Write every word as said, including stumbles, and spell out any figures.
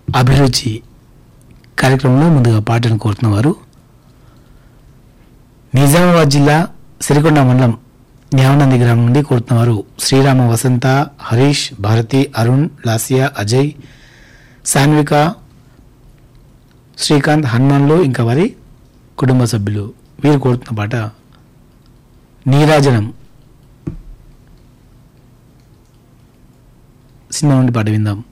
అభిరుచి కార్యక్రమంలో ముందుగా పాటను కోరుతున్నవారు నిజామాబాద్ జిల్లా సిరికొండ మండలం న్యావనంది గ్రామం నుండి కోరుతున్నవారు శ్రీరామ వసంత, హరీష్, భారతి, అరుణ్, లాసియా, అజయ్, సాన్విక, శ్రీకాంత్, హనుమాన్లు ఇంకా వారి కుటుంబ సభ్యులు. వీరు కోరుతున్న పాట నీరాజనం సినిమా నుండి పాట విందాం.